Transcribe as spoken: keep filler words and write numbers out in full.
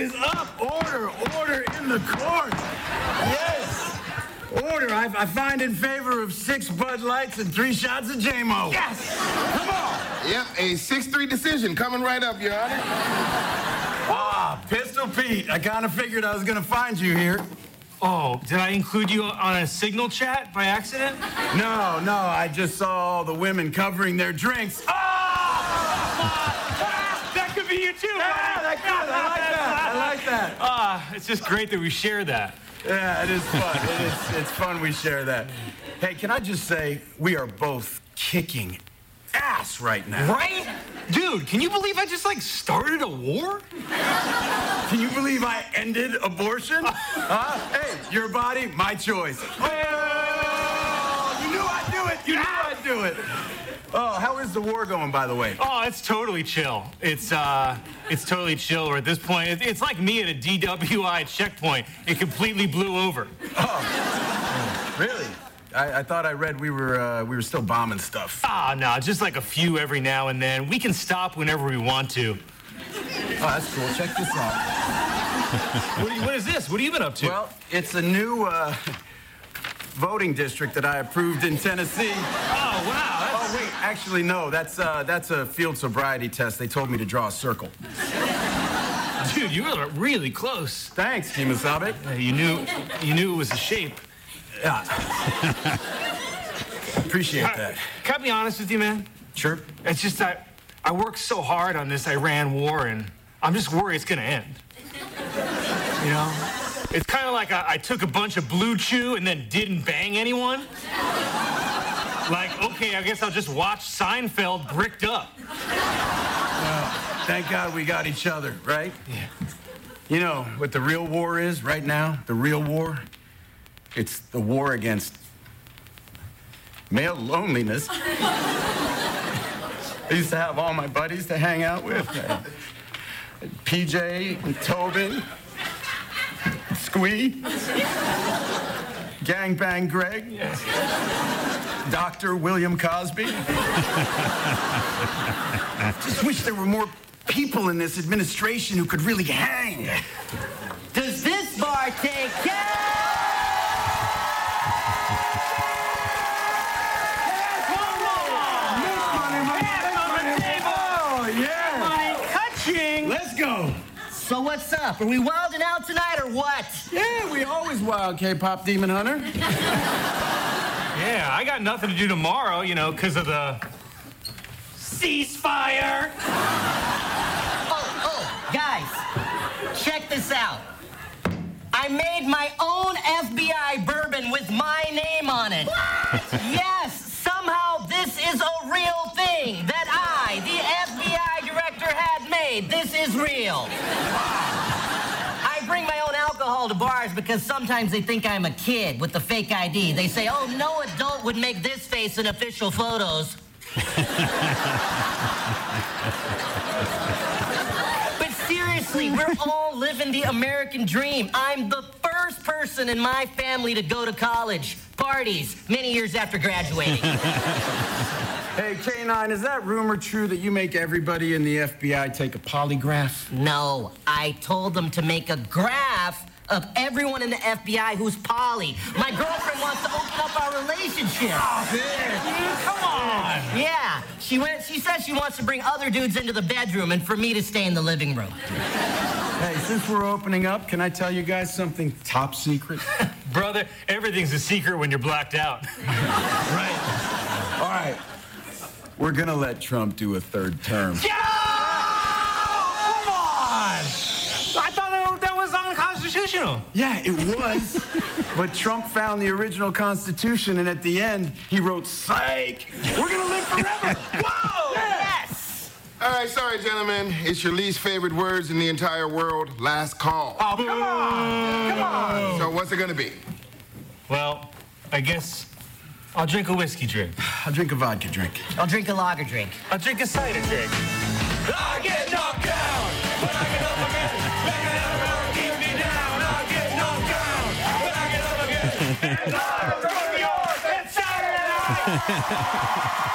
is up? Order, order in the court. Yes. Order. I, I find in favor of six Bud Lights and three shots of J M O. Yes. Come on. Yep, a six three decision coming right up, Your Honor. Ah, Pistol Pete. I kind of figured I was going to find you here. Oh, did I include you on a signal chat by accident? No, no, I just saw all the women covering their drinks. Oh! That could be you too, Yeah, right? that could. I like that. I like that. Ah, it's just great that we share that. Yeah, it is fun. It is, it's fun we share that. Hey, can I just say, we are both kicking ass right now. Right? Dude, can you believe I just, like, started a war? Can you believe I ended abortion? Huh? Hey, your body, my choice. Oh, you knew I'd do it. You knew I'd do it. Oh, how is the war going, by the way? Oh, it's totally chill. It's, uh, it's totally chill at this point. It, it's like me at a D W I checkpoint. It completely blew over. Oh, really? I, I thought I read we were, uh, we were still bombing stuff. Ah, no, just like a few every now and then. We can stop whenever we want to. Oh, that's cool. Check this out. What, are you, what is this? What have you been up to? Well, it's a new, uh, voting district that I approved in Tennessee. Oh, wow. That's... Oh, wait, actually, no. That's, uh, that's a field sobriety test. They told me to draw a circle. Dude, you were really close. Thanks, Kimasabe. Uh, you knew, you knew it was a shape. Yeah. Appreciate that. Can I be honest with you, man? Sure. It's just that I worked so hard on this Iran war, and I'm just worried it's gonna end. You know? It's kind of like I, I took a bunch of Blue Chew and then didn't bang anyone. Like, okay, I guess I'll just watch Seinfeld bricked up. Well, thank God we got each other, right? Yeah. You know what the real war is right now? The real war? It's the war against male loneliness. I used to have all my buddies to hang out with. Uh, P J and Tobin, Squee, Gangbang Greg, Yes. Doctor William Cosby. Just wish there were more people in this administration who could really hang. Does this bar take care? Let's go. So what's up? Are we wilding out tonight or what? Yeah, we always wild, K-pop Demon Hunter. Yeah, I got nothing to do tomorrow, you know, because of the ceasefire. Oh, oh, guys, check this out. I made my own F B I bourbon with my name on it. What? Yes, somehow this is a real thing that I, the F B I director, had made. This is real. I bring my own alcohol to bars because sometimes they think I'm a kid with the fake I D. They say, oh, no adult would make this face in official photos. But seriously, we're all living the American dream. I'm the first person in my family to go to college, parties, many years after graduating. Hey, K nine, is that rumor true that you make everybody in the F B I take a polygraph? No, I told them to make a graph of everyone in the F B I who's poly. My girlfriend wants to open up our relationship. Oh, man. Come on. Yeah, she went. She says she wants to bring other dudes into the bedroom and for me to stay in the living room. Hey, since we're opening up, can I tell you guys something top secret? Brother, everything's a secret when you're blacked out. Right. All right. We're gonna let Trump do a third term. Yeah! Come on! I thought that, that was unconstitutional. Yeah, it was. But Trump found the original Constitution, and at the end, he wrote, psych! We're gonna live forever! Whoa! Yes! All right, sorry, gentlemen. It's your least favorite words in the entire world. Last call. Oh, come on! Come on! So what's it gonna be? Well, I guess I'll drink a whiskey drink. I'll drink a vodka drink. I'll drink a lager drink. I'll drink a cider drink. I get knocked down, but I get up again. Like an arrow, keep me down. I get knocked down, but I get up again. And I'm from New York, and Saturday night.